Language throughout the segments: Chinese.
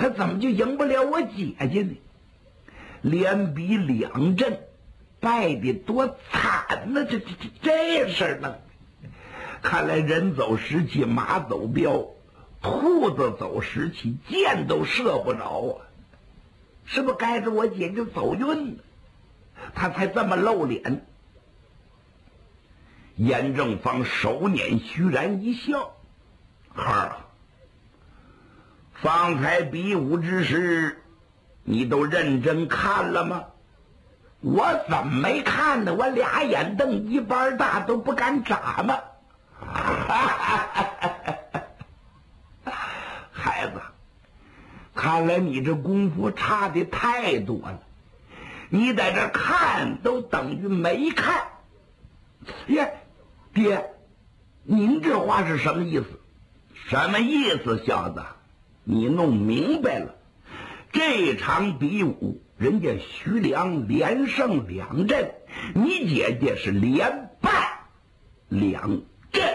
他怎么就赢不了我姐姐呢？连比两阵，败得多惨呢！这事儿呢，看来人走时期马走镖，兔子走时期箭都射不着啊！是不是该着我姐姐走运呢？他才这么露脸。严正方手捻虚然一笑：“孩儿啊，方才比武之时，你都认真看了吗？”“我怎么没看呢？我俩眼瞪一般大，都不敢眨嘛。”“孩子，看来你这功夫差的太多了。你在这看都等于没看。”“呀，爹，您这话是什么意思？”“什么意思，小子？你弄明白了。这场比武，人家徐良连胜2阵，你姐姐是连败2阵。”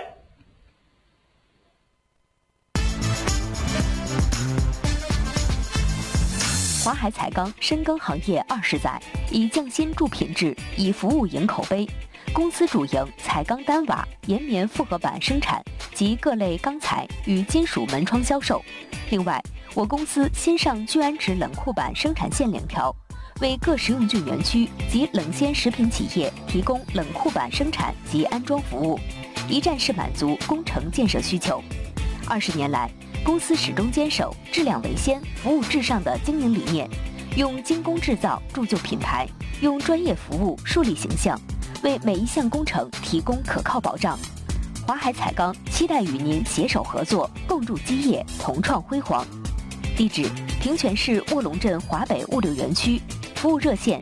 华海彩钢深耕行业20载，以匠心铸品质，以服务赢口碑。公司主营彩钢单瓦、岩棉复合板生产及各类钢材与金属门窗销售。另外，我公司新上聚氨酯冷库板生产线2条，为各食用菌园区及冷鲜食品企业提供冷库板生产及安装服务，一站式满足工程建设需求。20年来，公司始终坚守质量为先、服务至上的经营理念，用精工制造铸就品牌，用专业服务树立形象，为每一项工程提供可靠保障。华海彩钢期待与您携手合作，共筑基业，同创辉煌。地址：平泉市卧龙镇华北物流园区，服务热线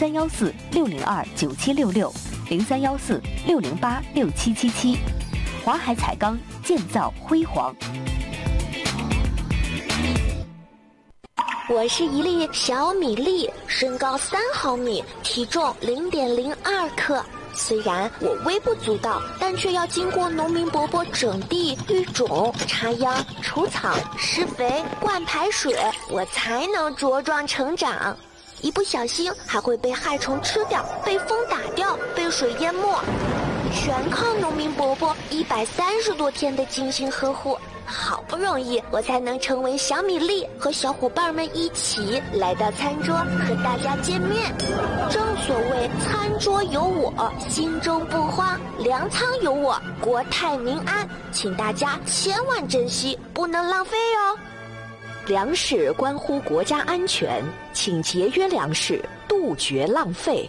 0314-602-9766，0314-608-6777。华海彩钢，建造辉煌。 我是一粒小米粒，身高3毫米，体重0.02克。虽然我微不足道，但却要经过农民伯伯整地、育种、插秧、除草、施肥、灌排水，我才能茁壮成长。一不小心还会被害虫吃掉，被风打掉，被水淹没，全靠农民伯伯130多天的精心呵护。好不容易我才能成为小米粒，和小伙伴们一起来到餐桌和大家见面。正所谓餐桌有我，心中不慌；粮仓有我，国泰民安。请大家千万珍惜，不能浪费哦。 粮食关乎国家安全，请节约粮食，杜绝浪费。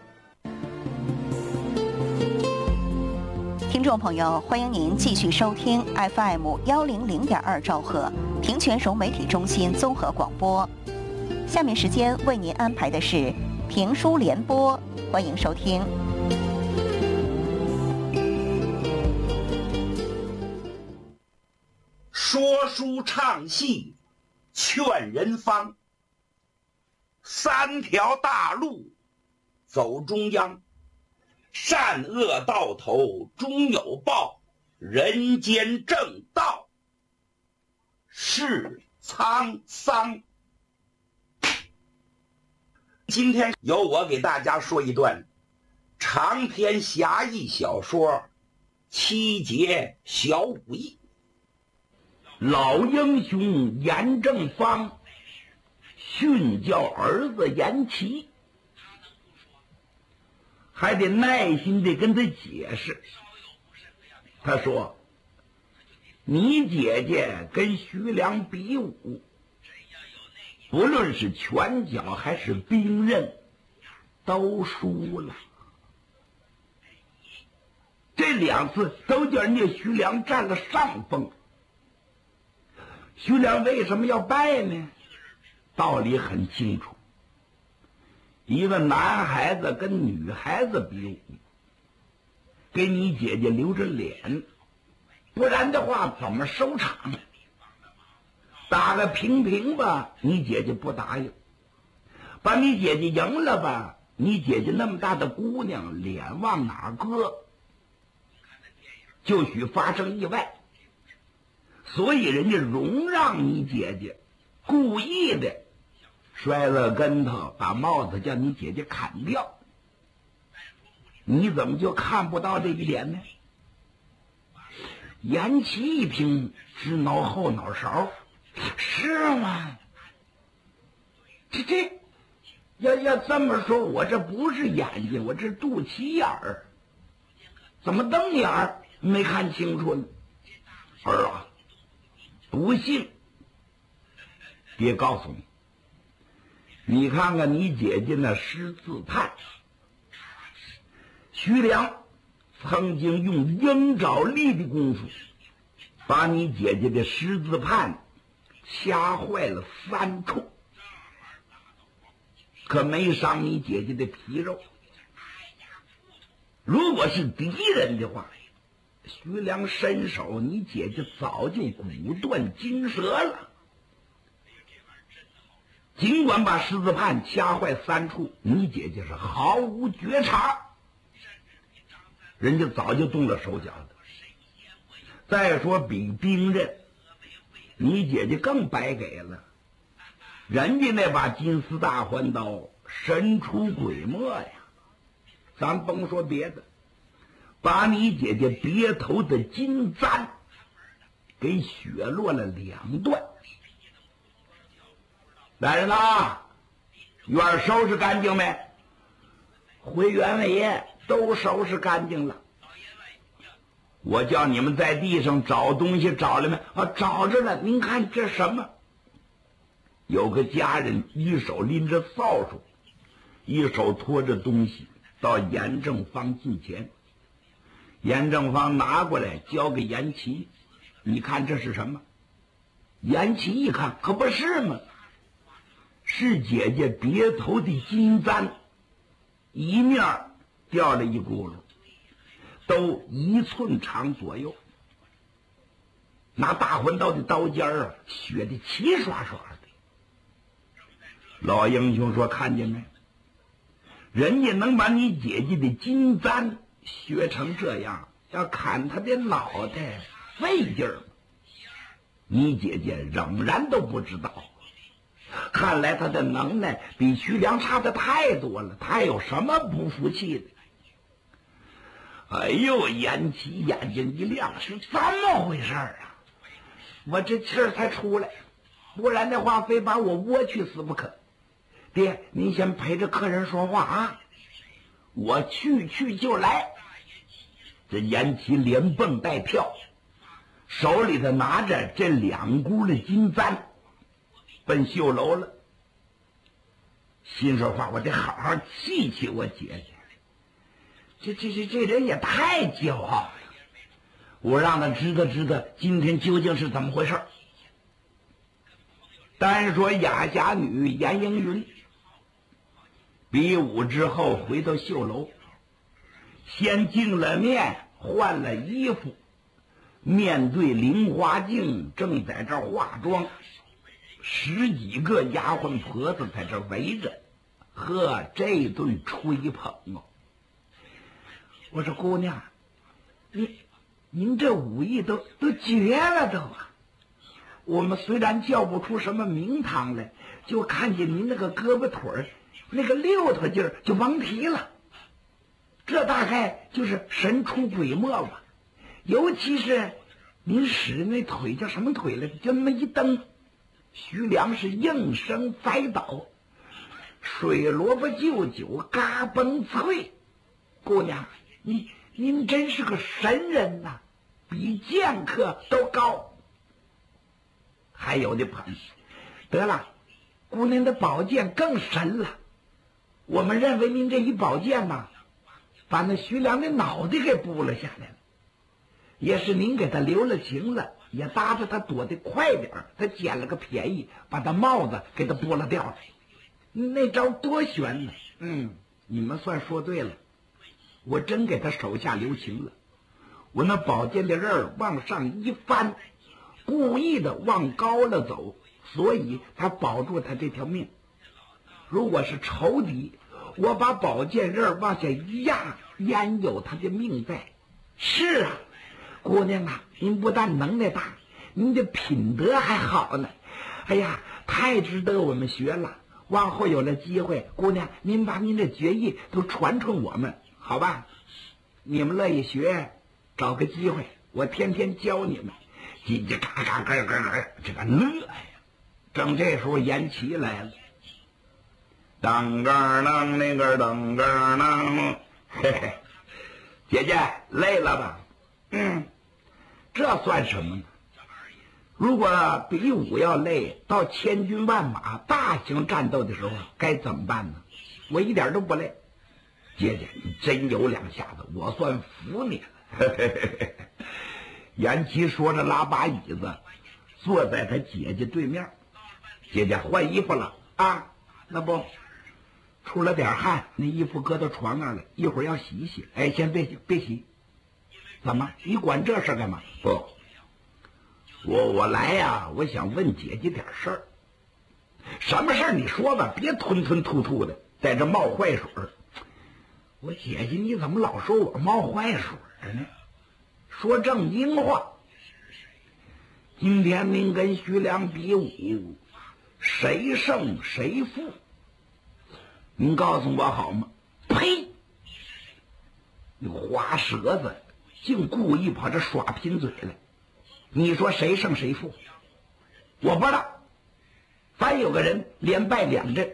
听众朋友，欢迎您继续收听 FM100.2兆赫平泉省媒体中心综合广播。下面时间为您安排的是评书联播，欢迎收听。 说书唱戏劝人方，3条大路走中央，善恶到头终有报，人间正道是沧桑。今天由我给大家说一段长篇侠义小说《七节小武艺》。老英雄严正方训教儿子严琦，还得耐心地跟他解释。他说：“你姐姐跟徐良比武，不论是拳脚还是兵刃，都输了。这2次都叫人家徐良占了上风。徐良为什么要败呢？道理很清楚。一个男孩子跟女孩子比武，给你姐姐留着脸，不然的话怎么收场？打个平吧，你姐姐不答应；把你姐姐赢了吧，你姐姐那么大的姑娘，脸往哪搁？就许发生意外。所以人家容让你姐姐故意的摔了跟头，把帽子叫你姐姐砍掉。你怎么就看不到这一点呢？严琦一听，直挠后脑勺，是吗？这要这么说，我这不是眼睛，我这肚脐眼儿，怎么瞪眼儿没看清楚呢？儿啊，不信，爹告诉你，你看看你姐姐那识字判，徐良曾经用鹰爪力的功夫，把你姐姐的识字判掐坏了3处，可没伤你姐姐的皮肉。如果是敌人的话，徐良伸手，你姐姐早就骨断筋折了。尽管把识字判掐坏3处，你姐姐是毫无觉察，人家早就动了手脚了。再说比兵刃，你姐姐更白给了，人家那把金丝大环刀神出鬼没呀！咱甭说别的，把你姐姐别头的金簪给削落了2段。来人呐，院收拾干净没？回原委都收拾干净了。我叫你们在地上找东西，找了没？找着了。您看这什么？有个家人一手拎着扫帚，一手拖着东西到严正方近前。严正方拿过来交给严琦，你看这是什么？严琦一看，可不是吗？是姐姐别头的金簪，一面掉了一轱辘，都1寸长左右，拿大环刀的刀尖啊，削得齐刷刷的。老英雄说：“看见没？人家能把你姐姐的金簪削成这样，要砍他的脑袋费劲儿吗？你姐姐仍然都不知道。看来他的能耐比徐良差的太多了，他有什么不服气的？”哎呦，严琦眼睛一亮，是怎么回事啊？我这气儿才出来，不然的话非把我窝去死不可。爹，您先陪着客人说话啊，我去就来。这严琦连蹦带跳，手里头拿着这2轱辘金簪，奔绣楼了。心说话，我得好好气气我姐姐，这人也太骄傲了，我让他知道今天究竟是怎么回事。单说雅侠女严英云比武之后回到绣楼，先净了面，换了衣服，面对菱花镜正在这儿化妆，10几个丫鬟婆子在这围着，呵，这顿吹捧哦。我说姑娘，您这武艺都绝了都啊！我们虽然叫不出什么名堂来，就看见您那个胳膊腿儿那个溜头劲儿就甭提了，这大概就是神出鬼没吧。尤其是您使那腿叫什么腿来着？就那么一蹬，徐良是应声栽倒，水萝卜就酒嘎嘣脆。姑娘，您真是个神人呐，比剑客都高。还有的捧，得了，姑娘的宝剑更神了。我们认为您这一宝剑呐，把那徐良的脑袋给拨了下来了，也是您给他留了情了，也搭着他躲得快点儿，他捡了个便宜，把他帽子给他拨了掉了。那招多悬呢！你们算说对了，我真给他手下留情了。我那宝剑的刃儿往上一翻，故意的往高了走，所以他保住他这条命。如果是仇敌，我把宝剑刃往下一压，焉有他的命在？是啊，姑娘啊，您不但能耐大，您的品德还好呢。 哎呀，太值得我们学了。往后有了机会，姑娘，您把您的绝艺都传我们，好吧？你们乐意学，找个机会，我天天教你们。叽叽嘎嘎咯咯咯，这个乐呀！正这时候，严琦来了，当个当那个当个当，嘿嘿，姐姐累了吧？这算什么呢？如果比武要累，到千军万马大型战斗的时候该怎么办呢？我一点都不累。姐姐，你真有两下子，我算服你了。严琦说着拉把椅子，坐在他姐姐对面。姐姐换衣服了啊？那不出了点汗，那衣服搁到床那儿了，一会儿要洗一洗。哎，先别洗。怎么？你管这事干嘛？不。我来呀，我想问姐姐点事儿。什么事儿你说吧，别吞吞吐吐的，在这冒坏水。我姐姐你怎么老说我冒坏水呢？说正经话。今天您跟徐良比武，谁胜谁负？您告诉我好吗？呸！你滑舌子，竟故意跑这耍贫嘴来。你说谁胜谁负？我不知道。凡有个人连败2阵。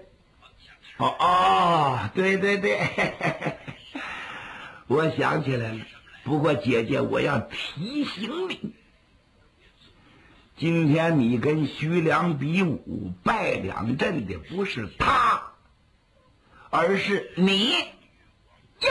对，我想起来了。不过姐姐，我要提醒你，今天你跟徐良比武败2阵的不是他，而是你。哟！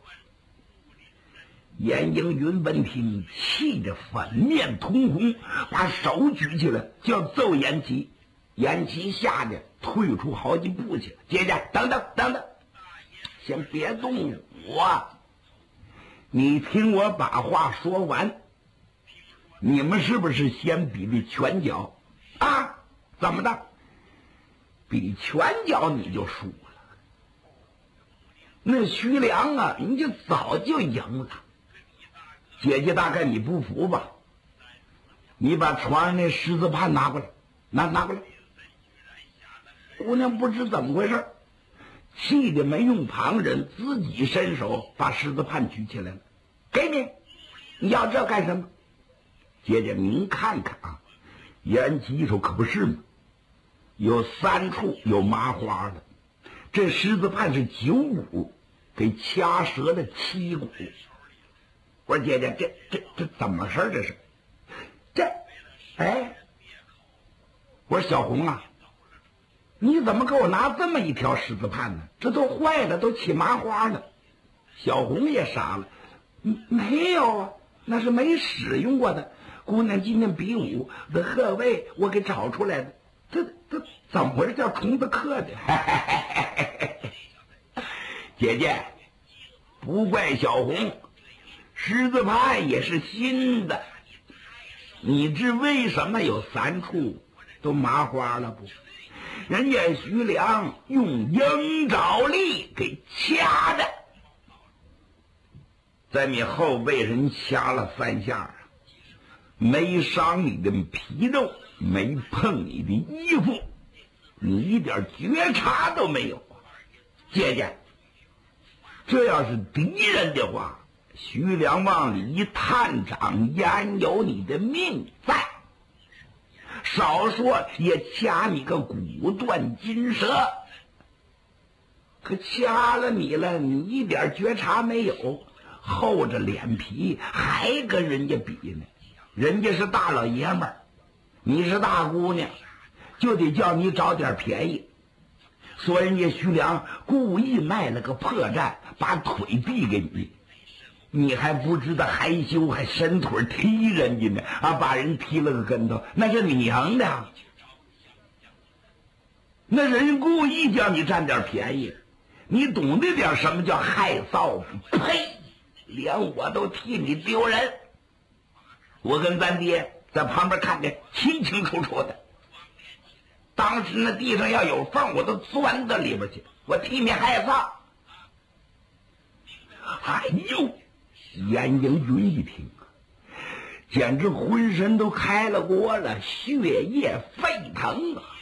严英云闻听，气得粉面通红，把手举起来就要揍严琦。严琦吓得退出好几步去了。姐姐，等等，先别动我，你听我把话说完。你们是不是先比的拳脚啊？怎么的？比拳脚你就输了。那徐良啊，你就早就赢了。姐姐，大概你不服吧？你把床上那狮子判拿过来，拿过来。姑娘不知怎么回事，气得没用旁人，自己伸手把狮子判举起来了。给你，你要这干什么？姐姐您看看啊，严琦手可不是吗？有3处有麻花的，这狮子判是9股，给掐折了7股。我说姐姐，这怎么事儿？这是我说小红啊，你怎么给我拿这么一条狮子判呢？这都坏了，都起麻花了。小红也傻了，没有啊，那是没使用过的。姑娘今天比武的贺位我给找出来的，这怎么回事？叫虫子刻的。姐姐，不怪小红，狮子判也是新的。你知为什么有3处都麻花了不？人家徐良用鹰爪力给掐的，在你后背上掐了3下，没伤你的皮肉，没碰你的衣服，你一点觉察都没有。姐姐，这要是敌人的话，徐良往里一探掌，焉有你的命在？少说也掐你个骨断筋折。可掐了你了，你一点觉察没有，厚着脸皮还跟人家比呢。人家是大老爷们儿，你是大姑娘，就得叫你找点便宜。说人家徐良故意卖了个破绽，把腿递给你，你还不知道害羞，还伸腿踢人家呢啊！把人踢了个跟头，那是你赢的，那人故意叫你占点便宜，你懂得点什么叫害臊不？呸！连我都替你丢人。我跟咱爹在旁边看见清清楚楚的，当时那地上要有缝，我都钻到里边去，我替你害臊。哎呦！严英云一听， 简直浑身都开了锅了，血液沸腾啊！